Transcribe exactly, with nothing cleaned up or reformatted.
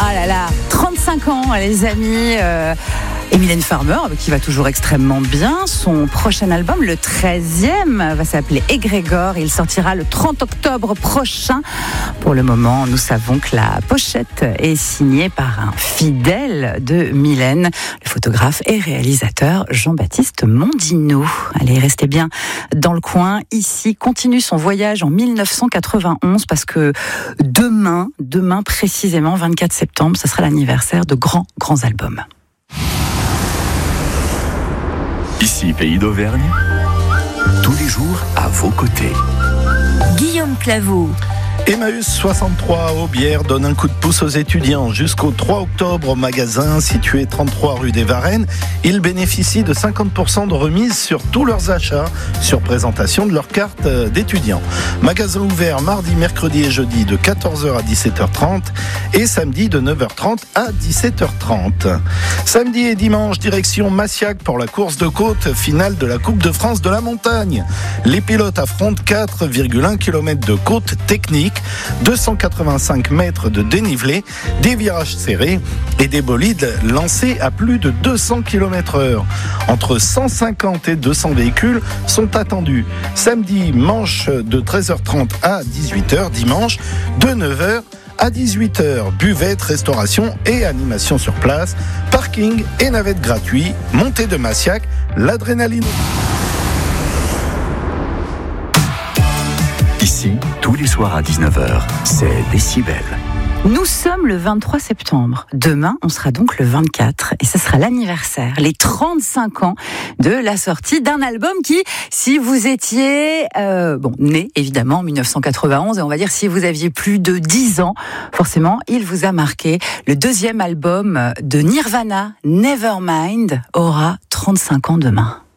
Ah là là, trente-cinq ans les amis. Euh... Et Mylène Farmer, qui va toujours extrêmement bien. Son prochain album, le treizième, va s'appeler Égrégore. Il sortira le trente octobre prochain. Pour le moment, nous savons que la pochette est signée par un fidèle de Mylène, le photographe et réalisateur Jean-Baptiste Mondino. Allez, restez bien dans le coin. Ici, continue son voyage en dix-neuf cent quatre-vingt-onze parce que demain, demain précisément, vingt-quatre septembre, ce sera l'anniversaire de grands, grands albums. Ici, Pays d'Auvergne, tous les jours à vos côtés. Guillaume Claveau. Emmaüs soixante-trois à Aubière donne un coup de pouce aux étudiants. Jusqu'au trois octobre au magasin situé trente-trois rue des Varennes, ils bénéficient de cinquante pour cent de remise sur tous leurs achats sur présentation de leur carte d'étudiant. Magasin ouvert mardi, mercredi et jeudi de quatorze heures à dix-sept heures trente et samedi de neuf heures trente à dix-sept heures trente. Samedi et dimanche, direction Massiac pour la course de côte finale de la Coupe de France de la montagne. Les pilotes affrontent quatre virgule un kilomètres de côte technique, deux cent quatre-vingt-cinq mètres de dénivelé, des virages serrés et des bolides lancés à plus de deux cents kilomètres heure. Entre cent cinquante et deux cents véhicules sont attendus. Samedi, manche de treize heures trente à dix-huit heures. Dimanche, de neuf heures à dix-huit heures. Buvette, restauration et animation sur place. Parking et navette gratuit. Montée de Massiac, l'adrénaline. Ici, tous les soirs à dix-neuf heures, c'est Décibel. Nous sommes le vingt-trois septembre. Demain, on sera donc le vingt-quatre. Et ce sera l'anniversaire, les trente-cinq ans de la sortie d'un album qui, si vous étiez euh, bon, né évidemment en dix-neuf cent quatre-vingt-onze, et on va dire si vous aviez plus de dix ans, forcément, il vous a marqué. Le deuxième album de Nirvana, Nevermind, aura trente-cinq ans demain.